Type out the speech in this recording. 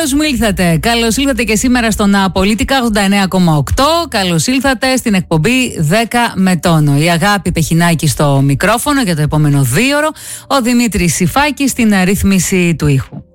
Καλώς μου ήλθατε. Καλώς ήλθατε και σήμερα στον Πολίτικα 89,8. Καλώς ήλθατε στην εκπομπή 10 με τόνο. Η Αγάπη Πεχινάκη στο μικρόφωνο για το επόμενο 2ωρο. Ο Δημήτρης Σιφάκης στην ρύθμιση του ήχου.